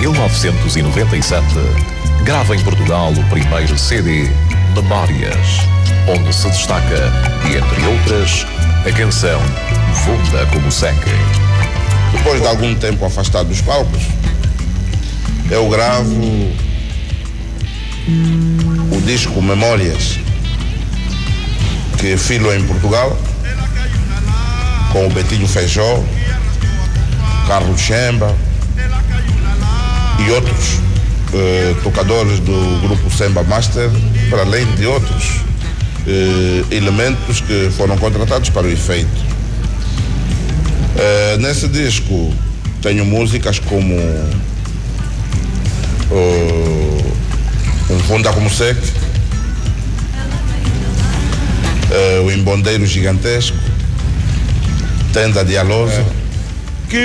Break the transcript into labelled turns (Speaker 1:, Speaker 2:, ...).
Speaker 1: 1997, grava em Portugal o primeiro CD, Memórias, onde se destaca, entre outras, a canção Funda Como Seque.
Speaker 2: Depois de algum tempo afastado dos palcos, eu gravo o disco Memórias, que filo em Portugal, com o Betinho Feijó, Carlos Chemba e outros tocadores do grupo Semba Master, para além de outros elementos que foram contratados para o efeito. Nesse disco tenho músicas como Um Funda Como Seque, O Embondeiro Gigantesco, Tenda de Alosa,